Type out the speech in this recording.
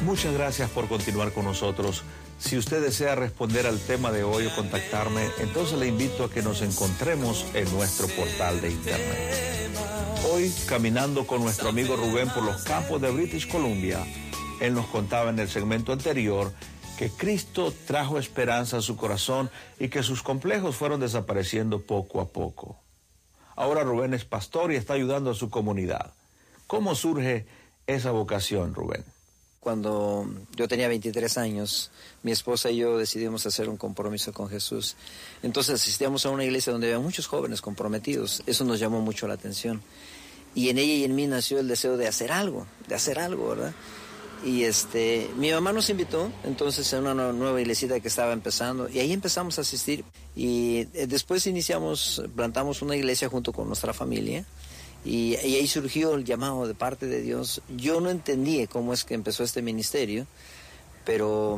Muchas gracias por continuar con nosotros. Si usted desea responder al tema de hoy o contactarme, entonces le invito a que nos encontremos en nuestro portal de internet. Hoy, caminando con nuestro amigo Rubén por los campos de British Columbia, él nos contaba en el segmento anterior que Cristo trajo esperanza a su corazón y que sus complejos fueron desapareciendo poco a poco. Ahora Rubén es pastor y está ayudando a su comunidad. ¿Cómo surge esa vocación, Rubén? Cuando yo tenía 23 años, mi esposa y yo decidimos hacer un compromiso con Jesús. Entonces asistíamos a una iglesia donde había muchos jóvenes comprometidos. Eso nos llamó mucho la atención. Y en ella y en mí nació el deseo de hacer algo, ¿verdad? Y mi mamá nos invitó entonces a una nueva iglesita que estaba empezando y ahí empezamos a asistir. Y después plantamos una iglesia junto con nuestra familia. Y ahí surgió el llamado de parte de Dios. Yo no entendí cómo es que empezó este ministerio, pero